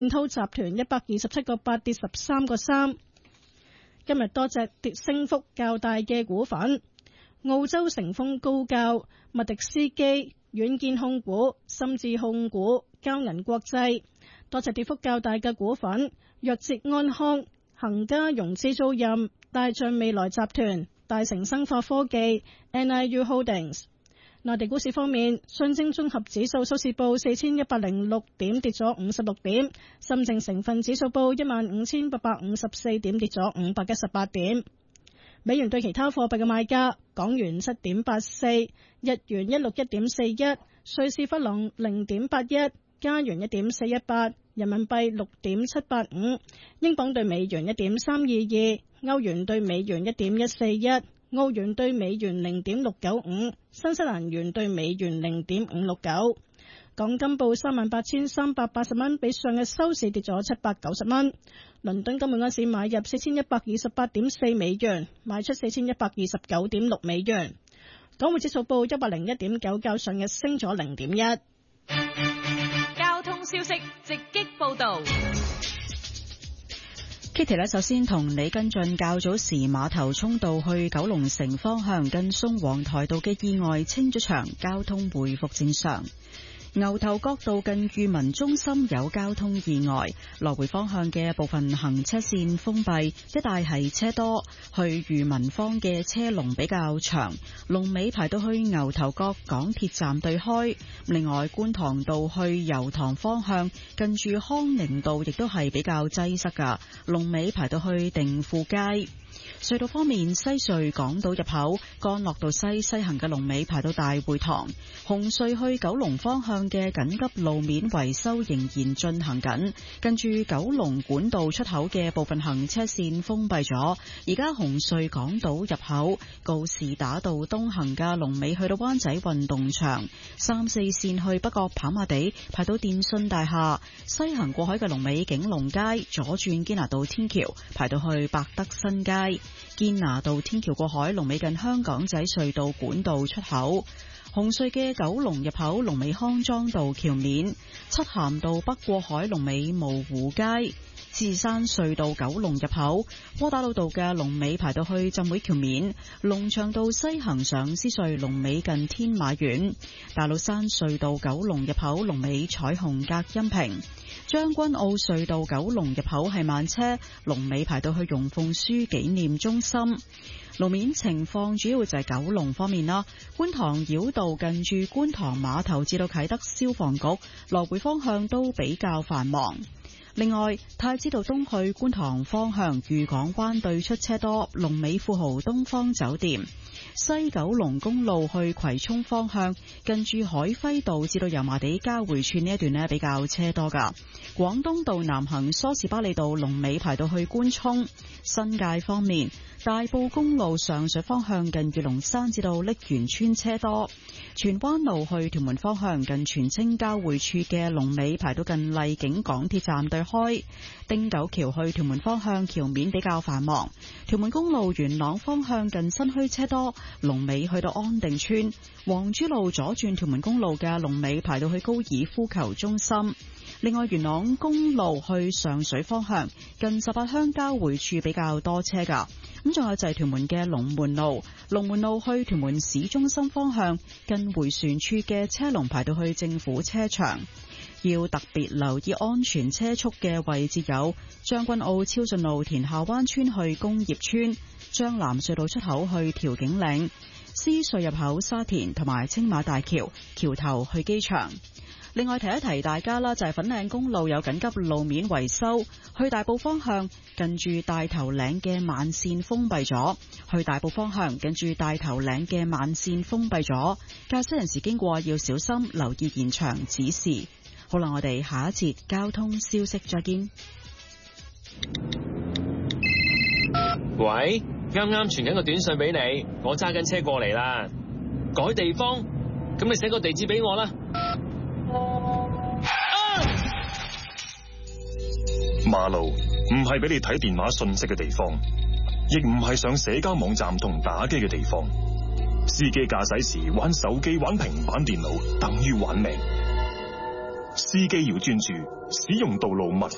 滔集團127.8跌13.3。今日多隻升幅較大嘅股份：澳洲成峰高教、麥迪斯基、軟件控股、深智控股、交銀國際。多隻跌幅較大嘅股份：藥捷安康、恒嘉融資租賃、大象未來集團、大成生化科技、NIU Holdings。內地股市方面，上證綜合指數收市報4106點，跌咗56點；深證成分指數報15854點，跌咗518點。美元對其他貨幣嘅賣價：港元7.84，日元161.41，瑞士法郎0.81，加元1.418，人民幣6.785，英鎊對美元1.322，歐元對美元1.141。澳元對美元0.695，新西蘭元對美元0.569。港金報38,380蚊，比上日收市跌咗790蚊。倫敦金每盎司買入4128.4美元，賣出4129.6美元。港匯指數報101.9，較上日升咗0.1。 交通消息直擊報道。 Kitty 呢，首先同你跟進較早時馬頭涌道去九龍城方向近宋皇台道嘅意外清咗場，交通回復正常。牛頭角道近裕民中心有交通意外，來回方向嘅部分行車線封閉，一帶係車多，去裕民坊嘅車龍比較長，龍尾排到去牛頭角港鐵站對開。另外，觀塘道去油塘方向近住康寧道亦都係比較擠塞㗎，龍尾排到去定富街。隧道方面，西隧港島入口干諾道西行嘅龍尾排到大會堂，紅隧去九龍方向嘅緊急路面維修仍然進行緊，跟住九龍管道出口嘅部分行車線封閉咗。而家紅隧港島入口告士打道東行嘅龍尾去到灣仔運動場，3、4線去北角跑馬地排到電信大廈，西行過海嘅龍尾景隆街，左轉堅拿道天橋排到去百德新街。堅拿道天橋過海龍尾近香港仔隧道管道出口，紅隧嘅九龍入口龍尾康莊道橋面，漆咸道北過海龍尾蕪湖街，獅子山隧道九龍入口窩打老道嘅龍尾排到去浸會橋面，龍翔道西行上獅隧龍尾近天馬苑，大老山隧道九龍入口龍尾彩虹隔音屏。將軍澳隧道九龍入口係慢車，龍尾排到去容鳳書紀念中心。路面情況主要就係九龍方面啦，觀塘繞道近住觀塘碼頭至到啟德消防局來回方向都比較繁忙。另外，太子道東去觀塘方向漁港灣對出車多，龍尾富豪東方酒店。西九龍公路去葵涌方向近住海輝道至到油麻地交匯處呢一段呢比較車多噶。廣東道南行梳士巴利道龍尾排到去官涌。新界方面，大埔公路上水方向近月龍山至到瀝源村車多。荃灣路去屯門方向近荃青交匯處嘅龍尾排到近荔景港鐵站對開。汀九橋去屯門方向橋面比較繁忙。屯門公路元朗方向近新墟車多，龍尾去到安定村。黃珠路左轉屯門公路嘅龍尾排到去高爾夫球中心。另外，元朗公路去上水方向近18鄉交匯處比較多車噶。咁仲有就係屯門嘅龍門路，龍門路去屯門市中心方向近回旋處嘅車龍排到去政府車場。要特別留意安全車速嘅位置有將軍澳超順路田下灣村去工業村、將藍隧道出口去調景嶺、獅隧入口沙田同埋青馬大橋橋頭去機場。另外提一提大家啦，就係粉嶺公路有緊急路面維修，去大埔方向近住大頭嶺嘅慢線封閉咗。去大埔方向近住大頭嶺嘅慢線封閉咗，駕駛人士經過要小心留意現場指示。好啦，我哋下一節交通消息再見。 喂，啱啱傳緊個短信俾你，我揸緊車過嚟啦。改地方，咁你寫個地址俾我啦。 馬路唔係俾你睇電話信息嘅地方，亦唔係上社交網站同打機嘅地方。司機駕駛時玩手機、玩平板電腦，等於玩命。司機要專注，使用道路密